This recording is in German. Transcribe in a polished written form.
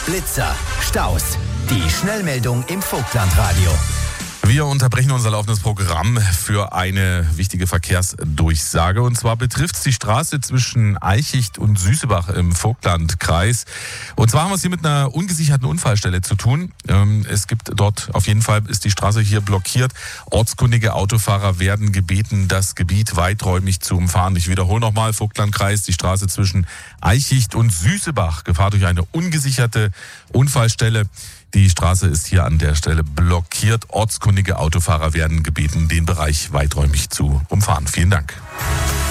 Blitzer, Staus. Die Schnellmeldung im Vogtlandradio. Wir unterbrechen unser laufendes Programm für eine wichtige Verkehrsdurchsage. Und zwar betrifft es die Straße zwischen Eichicht und Süßebach im Vogtlandkreis. Und zwar haben wir es hier mit einer ungesicherten Unfallstelle zu tun. Es gibt dort, auf jeden Fall ist die Straße hier blockiert. Ortskundige Autofahrer werden gebeten, das Gebiet weiträumig zu umfahren. Ich wiederhole nochmal, Vogtlandkreis, die Straße zwischen Eichicht und Süßebach. Gefahr durch eine ungesicherte Unfallstelle. Die Straße ist hier an der Stelle blockiert. Ortskundige Autofahrer werden gebeten, den Bereich weiträumig zu umfahren. Vielen Dank.